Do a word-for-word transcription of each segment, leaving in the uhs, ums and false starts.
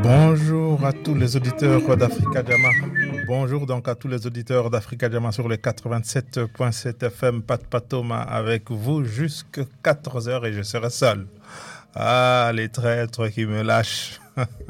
Bonjour à tous les auditeurs d'Africa Jama. Bonjour donc à tous les auditeurs d'Africa Jama sur les quatre-vingt-sept virgule sept F M. Pat Patoma avec vous jusqu'à quatorze heures et je serai seul. Ah, les traîtres qui me lâchent.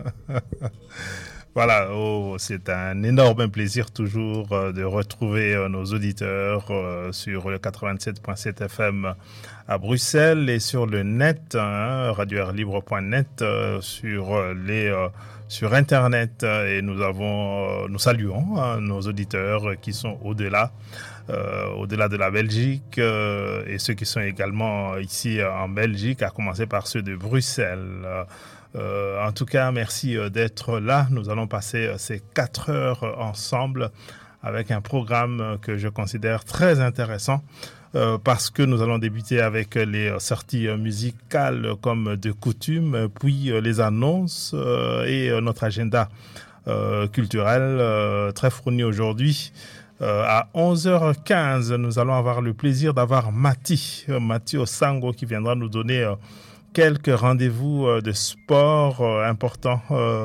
Voilà, oh, c'est un énorme plaisir toujours euh, de retrouver euh, nos auditeurs euh, sur le quatre-vingt-sept virgule sept F M à Bruxelles et sur le net, hein, radio air libre point net, euh, sur euh, les euh, sur internet et nous avons euh, nous saluons hein, nos auditeurs qui sont au-delà euh, au-delà de la Belgique euh, et ceux qui sont également ici en Belgique, à commencer par ceux de Bruxelles. Euh, en tout cas, merci euh, d'être là. Nous allons passer euh, ces quatre heures euh, ensemble avec un programme euh, que je considère très intéressant euh, parce que nous allons débuter avec les euh, sorties euh, musicales euh, comme de coutume, puis euh, les annonces euh, et euh, notre agenda euh, culturel euh, très fourni aujourd'hui. Euh, à onze heures quinze, nous allons avoir le plaisir d'avoir Mati, euh, Mati Osango qui viendra nous donner euh, quelques rendez-vous de sport importants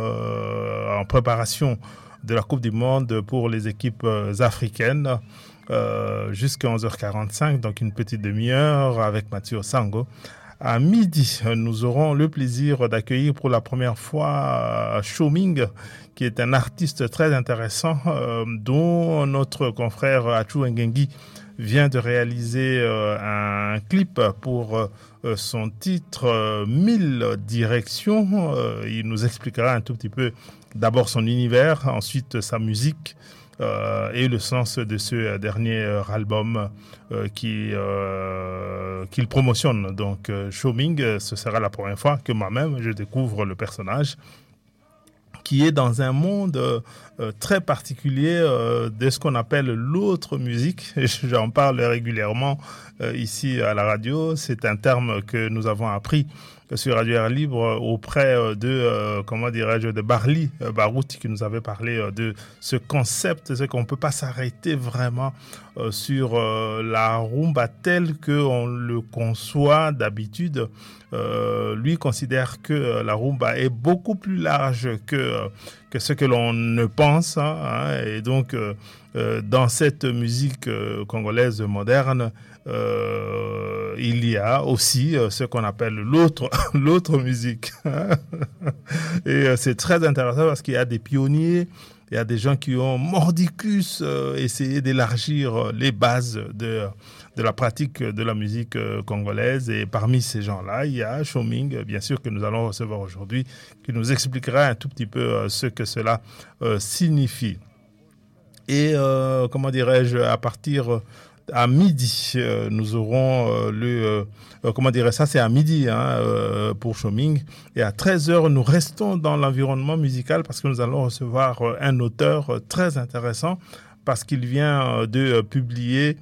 euh, en préparation de la Coupe du Monde pour les équipes africaines euh, jusqu'à onze heures quarante-cinq, donc une petite demi-heure avec Mathieu Osango. À midi, nous aurons le plaisir d'accueillir pour la première fois Shoming, qui est un artiste très intéressant euh, dont notre confrère Achou Ngengi vient de réaliser euh, un clip pour euh, son titre euh, mille directions. Euh, il nous expliquera un tout petit peu d'abord son univers, ensuite sa musique euh, et le sens de ce dernier album euh, qui, euh, qu'il promotionne. Donc euh, Shoming, ce sera la première fois que moi-même je découvre le personnage qui est dans un monde euh, très particulier euh, de ce qu'on appelle l'autre musique. J'en parle régulièrement euh, ici à la radio. C'est un terme que nous avons appris sur Radio Air Libre auprès de, euh, comment dirais-je, de Barli euh, Barout qui nous avait parlé euh, de ce concept, c'est qu'on ne peut pas s'arrêter vraiment euh, sur euh, la rumba telle qu'on le conçoit d'habitude. Euh, lui considère que la rumba est beaucoup plus large que, que ce que l'on ne pense. Hein, et donc, euh, euh, dans cette musique euh, congolaise moderne, euh, il y a aussi euh, ce qu'on appelle l'autre, l'autre musique. Et euh, c'est très intéressant parce qu'il y a des pionniers, il y a des gens qui ont mordicus euh, essayé d'élargir les bases de... de la pratique de la musique congolaise. Et parmi ces gens-là, il y a Shoming, bien sûr, que nous allons recevoir aujourd'hui, qui nous expliquera un tout petit peu ce que cela euh, signifie. Et, euh, comment dirais-je, à partir à midi, euh, nous aurons euh, le... Euh, comment dirais-je ça, c'est à midi hein, euh, pour Shoming. Et à treize heures, nous restons dans l'environnement musical parce que nous allons recevoir euh, un auteur euh, très intéressant parce qu'il vient euh, de euh, publier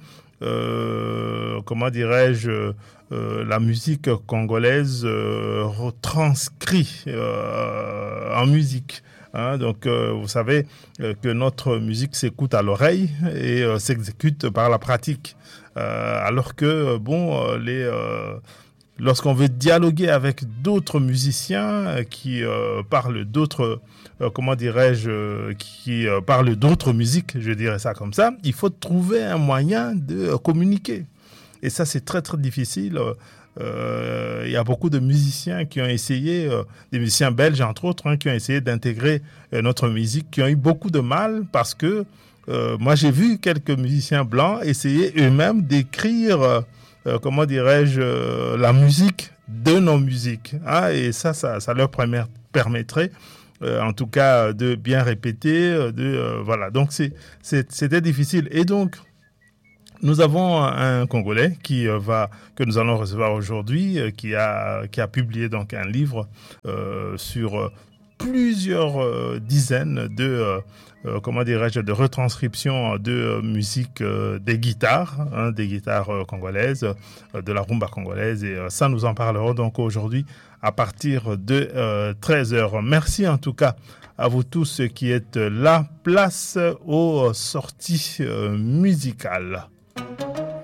Euh, comment dirais-je, euh, la musique congolaise euh, retranscrit euh, en musique. Hein, donc, euh, vous savez euh, que notre musique s'écoute à l'oreille et euh, s'exécute par la pratique. Euh, alors que, bon, euh, les... Euh, lorsqu'on veut dialoguer avec d'autres musiciens qui euh, parlent d'autres, euh, comment dirais-je, euh, qui euh, parlent d'autres musiques, je dirais ça comme ça, il faut trouver un moyen de euh, communiquer. Et ça, c'est très, très difficile. Euh, il y a beaucoup de musiciens qui ont essayé, euh, des musiciens belges, entre autres, hein, qui ont essayé d'intégrer euh, notre musique, qui ont eu beaucoup de mal parce que euh, moi, j'ai vu quelques musiciens blancs essayer eux-mêmes d'écrire... Euh, Euh, comment dirais-je, euh, la musique de nos musiques. Hein, et ça, ça, ça leur permettrait, euh, en tout cas, de bien répéter. De, euh, voilà. Donc, c'est, c'est, c'était difficile. Et donc, nous avons un Congolais qui euh, va, que nous allons recevoir aujourd'hui, euh, qui, a, qui a publié donc, un livre euh, sur euh, plusieurs euh, dizaines de... Euh, Euh, comment dirais-je, de retranscription de euh, musique euh, des guitares, hein, des guitares euh, congolaises, euh, de la rumba congolaise. Et euh, ça, nous en parlerons donc aujourd'hui à partir de euh, treize heures. Merci en tout cas à vous tous qui êtes là. Place aux sorties euh, musicales.